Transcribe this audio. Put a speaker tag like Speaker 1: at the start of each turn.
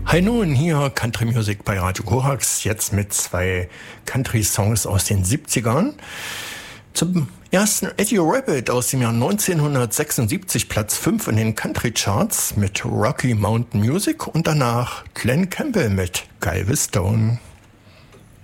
Speaker 1: Hi nun, hier Country Music bei Radio Korax, jetzt mit 2 Country-Songs aus den 70ern. Zum ersten Eddie Rabbitt aus dem Jahr 1976, Platz 5 in den Country-Charts mit Rocky Mountain Music und danach Glenn Campbell mit Galveston.